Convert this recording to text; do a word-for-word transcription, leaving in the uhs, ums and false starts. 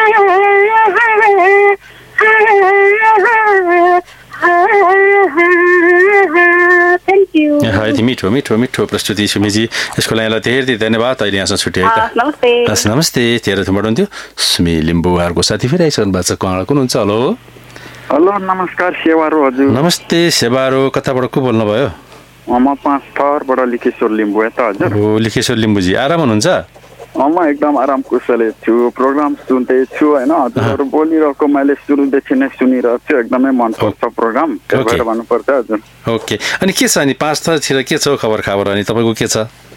यति मिठो मिठो मिठो प्रस्तुति सुमीजी, यसको लागि धेरै धेरै धन्यवाद। अहिले यहाँसँग छुट्यो है त। नमस्ते नमस्ते। तेह्र थुम्बाट हुन्थ्यो सुमी लिम्बुवारको साथी फेरि आइसक्नु भएको छ। कहाँ कुन हुन्छ? हेलो हेलो नमस्कार सेवारो हजुर। नमस्ते सेवारो, कताबाट को बोल्नुभयो? म पाँच थरबाट लिखेश्वर लिम्बू यता हजुर। हो लिखेश्वर लिम्बूजी, आराम हुनुहुन्छ? म एकदम आराम कुशलै छु, प्रोग्राम सुन्दै छु होइन। हजुरहरू बोलिरहेको मैले सुरुदेखि नै सुनिरहेको छु, एकदमै मनपर्छ प्रोग्राम, त्यही भएर भन्नुपर्छ हजुर। ओके, अनि के छ अनि पाँच थरतिर के छ खबर खबर अनि तपाईँको के छ?